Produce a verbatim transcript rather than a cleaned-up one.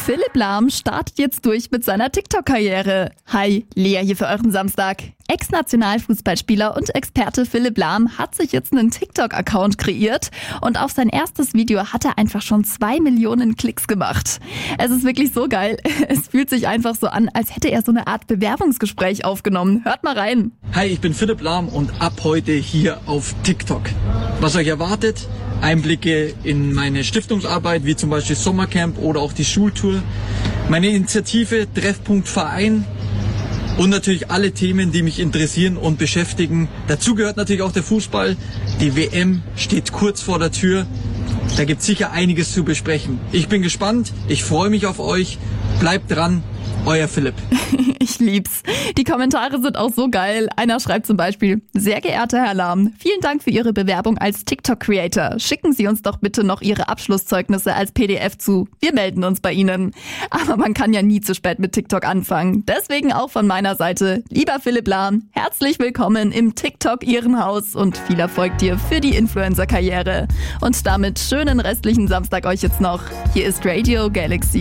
Philipp Lahm startet jetzt durch mit seiner TikTok-Karriere. Hi, Lea hier für euren Samstag. Ex-Nationalfußballspieler und Experte Philipp Lahm hat sich jetzt einen TikTok-Account kreiert und auf sein erstes Video hat er einfach schon zwei Millionen Klicks gemacht. Es ist wirklich so geil. Es fühlt sich einfach so an, als hätte er so eine Art Bewerbungsgespräch aufgenommen. Hört mal rein. Hi, ich bin Philipp Lahm und ab heute hier auf TikTok. Was euch erwartet? Einblicke in meine Stiftungsarbeit, wie zum Beispiel Sommercamp oder auch die Schultour. Meine Initiative Treffpunkt Verein. Und natürlich alle Themen, die mich interessieren und beschäftigen. Dazu gehört natürlich auch der Fußball. Die W M steht kurz vor der Tür. Da gibt es sicher einiges zu besprechen. Ich bin gespannt, ich freue mich auf euch. Bleibt dran, euer Philipp. Ich lieb's. Die Kommentare sind auch so geil. Einer schreibt zum Beispiel: Sehr geehrter Herr Lahm, vielen Dank für Ihre Bewerbung als TikTok-Creator. Schicken Sie uns doch bitte noch Ihre Abschlusszeugnisse als P D F zu. Wir melden uns bei Ihnen. Aber man kann ja nie zu spät mit TikTok anfangen. Deswegen auch von meiner Seite: Lieber Philipp Lahm, herzlich willkommen im TikTok-Irrenhaus und viel Erfolg dir für die Influencer-Karriere. Und damit schönen restlichen Samstag euch jetzt noch. Hier ist Radio Galaxy.